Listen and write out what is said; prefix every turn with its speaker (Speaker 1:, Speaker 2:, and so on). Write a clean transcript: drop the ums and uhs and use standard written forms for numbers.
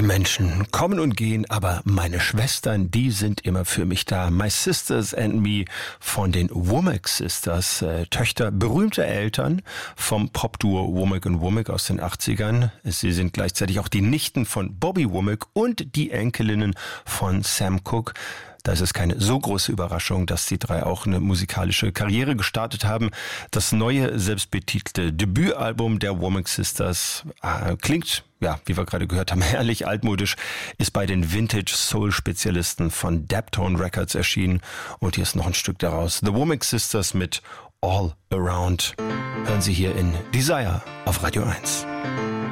Speaker 1: Menschen kommen und gehen, aber meine Schwestern, die sind immer für mich da. My Sisters and Me von den Womack Sisters, Töchter berühmter Eltern vom Popduo Womack & Womack aus den 80ern. Sie sind gleichzeitig auch die Nichten von Bobby Womack und die Enkelinnen von Sam Cooke. Da ist es keine so große Überraschung, dass die drei auch eine musikalische Karriere gestartet haben. Das neue, selbstbetitelte Debütalbum der Womack Sisters klingt, ja, wie wir gerade gehört haben, herrlich altmodisch, ist bei den Vintage-Soul-Spezialisten von Daptone Records erschienen. Und hier ist noch ein Stück daraus. The Womack Sisters mit All Around. Hören Sie hier in Desire auf Radio 1.